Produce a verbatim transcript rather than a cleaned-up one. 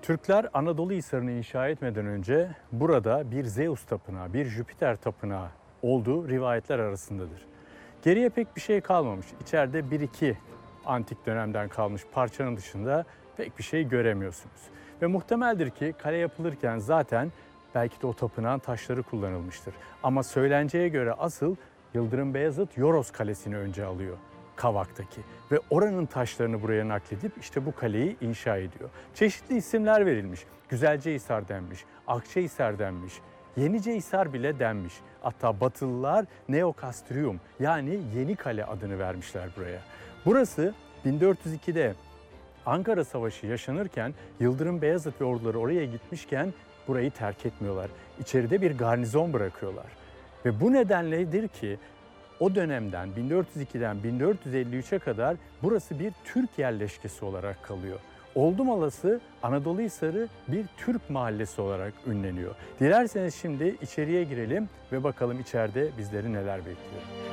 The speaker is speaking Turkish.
Türkler Anadolu Hisarı'nı inşa etmeden önce burada bir Zeus tapınağı, bir Jüpiter tapınağı olduğu rivayetler arasındadır. Geriye pek bir şey kalmamış. İçeride bir iki antik dönemden kalmış parçanın dışında pek bir şey göremiyorsunuz. Ve muhtemeldir ki kale yapılırken zaten belki de o tapınağın taşları kullanılmıştır. Ama söylenceye göre asıl Yıldırım Beyazıt Yoros Kalesi'ni önce alıyor. Kavak'taki ve oranın taşlarını buraya nakledip işte bu kaleyi inşa ediyor. Çeşitli isimler verilmiş. Güzelcehisar denmiş, Akçahisar denmiş, Yenicehisar bile denmiş. Hatta Batılılar Neokastrium yani Yeni Kale adını vermişler buraya. Burası bin dört yüz ikide Ankara Savaşı yaşanırken Yıldırım Beyazıt ve orduları oraya gitmişken burayı terk etmiyorlar. İçeride bir garnizon bırakıyorlar. Ve bu nedenledir ki o dönemden bin dört yüz ikiden bin dört yüz elli üçe kadar burası bir Türk yerleşkesi olarak kalıyor. Oldum olası Anadolu Hisarı bir Türk mahallesi olarak ünleniyor. Dilerseniz şimdi içeriye girelim ve bakalım içeride bizleri neler bekliyor.